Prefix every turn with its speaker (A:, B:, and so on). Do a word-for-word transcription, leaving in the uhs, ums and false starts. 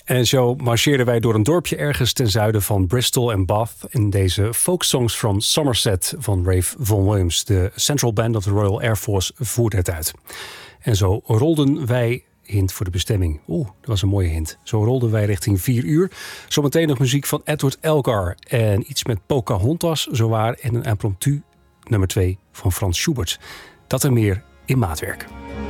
A: En zo marcheerden wij door een dorpje ergens ten zuiden van Bristol en Bath in deze Folk Songs from Somerset van Ralph Vaughan Williams. De Central Band of the Royal Air Force voerde het uit. En zo rolden wij, hint voor de bestemming. Oeh, dat was een mooie hint. Zo rolden wij richting vier uur. Zometeen nog muziek van Edward Elgar en iets met Pocahontas, zowaar, en een impromptu nummer twee van Frans Schubert. Dat en meer in Maatwerk.